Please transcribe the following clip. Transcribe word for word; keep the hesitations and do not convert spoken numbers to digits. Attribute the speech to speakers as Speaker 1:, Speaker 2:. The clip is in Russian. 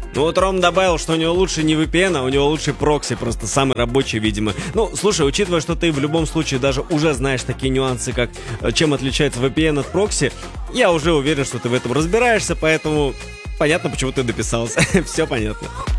Speaker 1: Ну вот Ром добавил, что у него лучше не ви пи эн, а у него лучше прокси, просто самый рабочий, видимо. Ну, слушай, учитывая, что ты в любом случае даже уже знаешь такие нюансы, как чем отличается ви пи эн от прокси, я уже уверен, что ты в этом разбираешься, поэтому понятно, почему ты дописался. Все понятно.